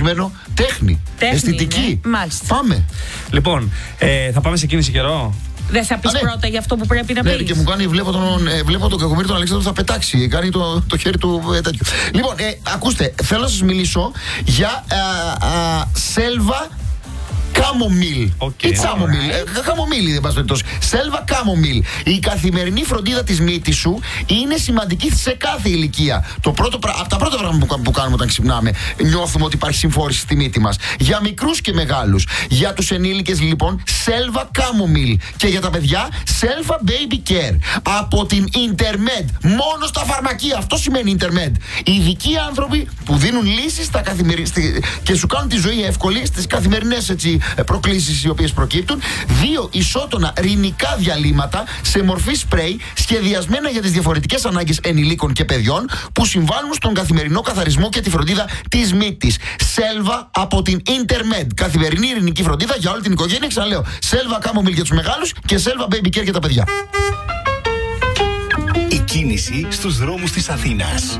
σημαίνει τέχνη. Αισθητική. Μάλιστα. Πάμε. Λοιπόν, θα πάμε σε κίνηση καιρό. Δεν θα πεις πρώτα για αυτό που πρέπει να πεις? Ναι, και μου κάνει, βλέπω τον Κακομοίρη τον Αλέξανδρο θα πετάξει. Κάνει το χέρι του τέτοιο. Λοιπόν, ακούστε, θέλω να σας μιλήσω για σέλβα Κάμομιλ. Ή τσάμομιλ. Κάμομιλ, δεν πας περιπτώσει. Σέλβα Κάμομιλ. Η καθημερινή φροντίδα της μύτης σου είναι σημαντική σε κάθε ηλικία. Από τα πρώτα πράγματα που κάνουμε όταν ξυπνάμε, νιώθουμε ότι υπάρχει συμφόρηση στη μύτη μας. Για μικρούς και μεγάλους. Για τους ενήλικες, λοιπόν, Σέλβα Κάμομιλ. Και για τα παιδιά, Σέλβα Baby Care. Από την Intermed. Μόνο στα φαρμακεία. Αυτό σημαίνει Intermed. Ειδικοί άνθρωποι που δίνουν λύσεις και σου κάνουν τη ζωή εύκολη στις καθημερινές προκλήσεις οι οποίες προκύπτουν. 2 ισότονα ρινικά διαλύματα σε μορφή σπρέι σχεδιασμένα για τις διαφορετικές ανάγκες ενηλίκων και παιδιών που συμβάλλουν στον καθημερινό καθαρισμό και τη φροντίδα της μύτης. Σέλβα από την Intermed. Καθημερινή ειρηνική φροντίδα για όλη την οικογένεια. Ξαναλέω, Σέλβα Κάμομιλ για τους μεγάλους και Σέλβα Baby Care για τα παιδιά. Η κίνηση στους δρόμους της Αθήνας.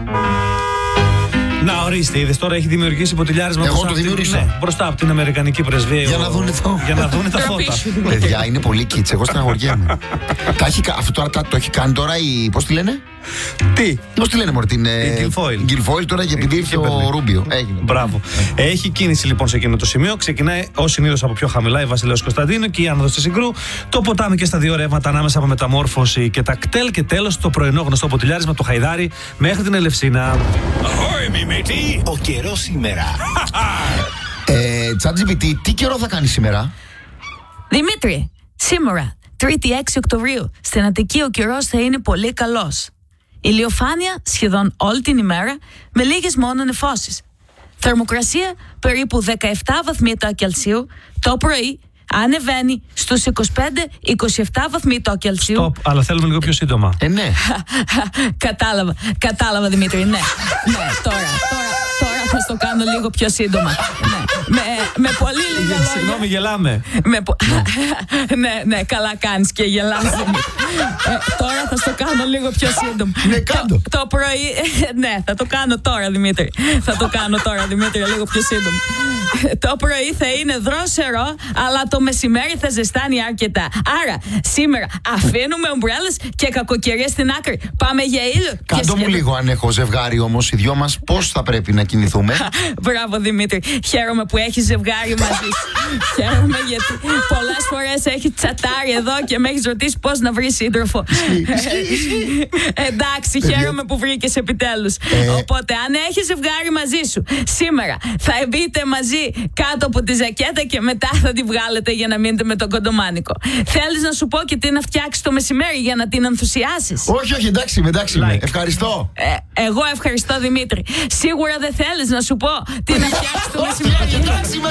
Να, ορίστε, είδες τώρα έχει δημιουργήσει ποτηλιάρισμα. Εγώ το δημιούργησα. Μπροστά από την Αμερικανική πρεσβεία. Για να δούνε τα φώτα. Παιδιά, είναι πολύ κίτς. Εγώ στεναχωριέμαι. Αυτό τώρα το έχει κάνει τώρα η. Πώς τη λένε? Τι? Πώς τη λένε, μωρέ, την Γκιλφόιλ τώρα για επειδή ήρθε ο Ρούμπιο. Μπράβο. Έχει κίνηση λοιπόν σε εκείνο το σημείο. Ξεκινάει ως συνήθως από πιο χαμηλά η Βασιλέως Κωνσταντίνου και η άνοδος της Συγκρού. Το ποτάμι και στα 2 ρεύματα ανάμεσα από Μεταμόρφωση και τα κτέλ. Και τέλος το πρωινό γνωστό ποτηλιάρισμα από το Χαϊδάρι μέχρι την Ελευσίνα. Ο καιρός σήμερα. ChatGPT, τι καιρό θα κάνει σήμερα? Δημήτρη, σήμερα, 3η 6 Οκτωβρίου, στην Αττική ο καιρός θα είναι πολύ καλός. Ηλιοφάνεια σχεδόν όλη την ημέρα, με λίγες μόνο νεφώσεις. Θερμοκρασία περίπου 17 βαθμοί το Κελσίου, το πρωί ανεβαίνει στους 25-27 βαθμοί το Κελσίου. Στοπ, αλλά θέλουμε λίγο πιο σύντομα. Ναι. Κατάλαβα Δημήτρη, ναι. Τώρα θα στο κάνω λίγο πιο σύντομα. Με πολύ λίγα λόγια. Συγγνώμη, γελάμε. Ναι, καλά κάνεις και γελάς. Τώρα θα στο κάνω λίγο πιο σύντομα. Ναι, κάντο. Το πρωί, ναι, θα το κάνω τώρα Δημήτρη. Λίγο πιο σύντομα. Το πρωί θα είναι δρόσερο, αλλά το μεσημέρι θα ζεστάνει αρκετά. Άρα, σήμερα αφήνουμε ομπρέλες και κακοκαιρία στην άκρη. Πάμε για ήλιο. Κάντο μου λίγο, αν έχω ζευγάρι όμως, οι δυο μας πώς θα πρέπει να κινηθούμε? Μπράβο Δημήτρη. Χαίρομαι που έχεις ζευγάρι μαζί σου. Χαίρομαι γιατί πολλές φορές έχει τσατάρει εδώ και με έχεις ρωτήσει πώς να βρεις σύντροφο. Εντάξει, χαίρομαι που βρήκες επιτέλους. Οπότε, αν έχεις ζευγάρι μαζί σου, σήμερα θα μπείτε μαζί κάτω από τη ζακέτα και μετά θα τη βγάλετε για να μείνετε με τον κοντομάνικο. Θέλεις να σου πω και τι να φτιάξεις το μεσημέρι για να την ενθουσιάσεις? Όχι, εντάξει, ευχαριστώ. Εγώ ευχαριστώ Δημήτρη. Σίγουρα δεν θέλεις να σου πω τι να φτιάξεις το μεσημέρι? Εντάξει,